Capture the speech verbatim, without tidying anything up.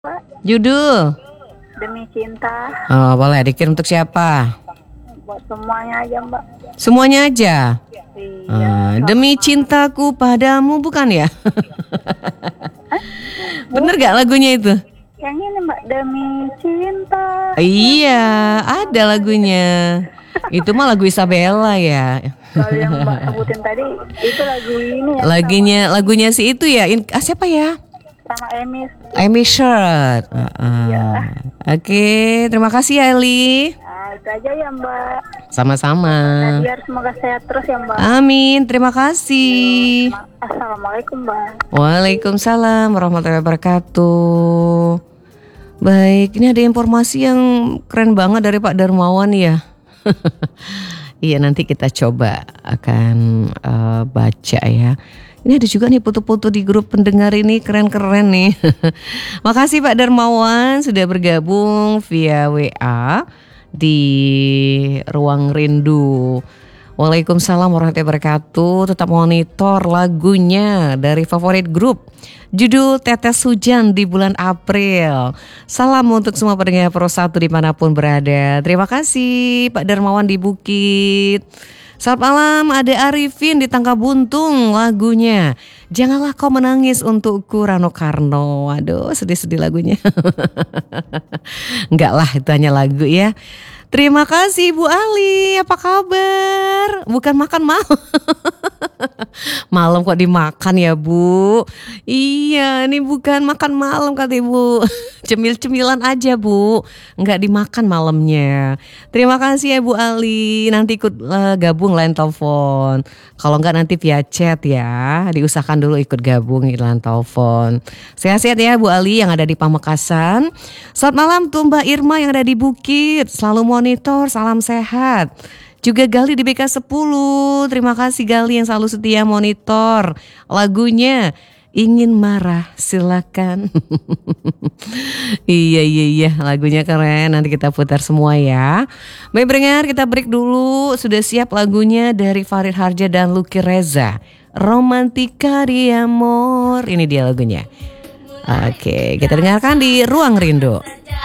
Pak, Judul. Demi Cinta. Oh, boleh dikirim untuk siapa? Buat semuanya aja, Mbak. Semuanya aja. Iya. Ah, demi cintaku padamu, bukan ya? Bener gak lagunya itu? Yang ini, Mbak, Demi Cinta. Iya, ada lagunya. Itu mah lagu Isabella ya. Kalau yang Mbak sebutin tadi itu lagu ini ya. Lagunya, lagunya si itu ya. In, ah, siapa ya? Sama, sama Emis. Amy Shirt. Uh, uh. Iya. Oke, terima kasih ya Eli. Nah, itu aja ya, Mbak. Sama-sama. Nah, biar semoga sehat terus ya, Mbak. Amin, terima kasih. Assalamualaikum, Mbak. Waalaikumsalam warahmatullahi wabarakatuh. Baik, ini ada informasi yang keren banget dari Pak Darmawan ya. Iya, nanti kita coba akan uh, baca ya. Ini ada juga nih foto-foto di grup pendengar ini, keren-keren nih. Makasih Pak Darmawan sudah bergabung via W A di Ruang Rindu. Waalaikumsalam warahmatullahi wabarakatuh. Tetap monitor lagunya dari favorit grup. Judul Tetes Hujan di bulan April. Salam untuk semua pendengar Pro satu dimanapun berada. Terima kasih Pak Darmawan di Bukit. Selamat malam, ada Arifin di Tangka Buntung lagunya. Janganlah kau menangis untukku Rano Karno. Aduh, sedih-sedih lagunya. Enggak lah, itu hanya lagu ya. Terima kasih Bu Ali, apa kabar? Bukan makan malam. Malam kok dimakan ya Bu? Iya, ini bukan makan malam kata Ibu. Cemil-cemilan aja Bu, nggak dimakan malamnya. Terima kasih ya Bu Ali, nanti ikut uh, gabung lain telepon. Kalau nggak nanti via chat ya, diusahakan dulu ikut gabung di lain telepon. Sehat-sehat ya Bu Ali yang ada di Pamekasan. Selamat malam tuh Mbak Irma yang ada di Bukit, selalu monitor, salam sehat. Juga Gali di B K sepuluh, terima kasih Gali yang selalu setia monitor. Lagunya Ingin Marah, silakan. Iya iya iya, lagunya keren, nanti kita putar semua ya. Baik pendengar, kita break dulu. Sudah siap lagunya dari Farid Harja dan Lucky Reza, Romantika di Amor. Ini dia lagunya. Oke, kita dengarkan di Ruang Rindu.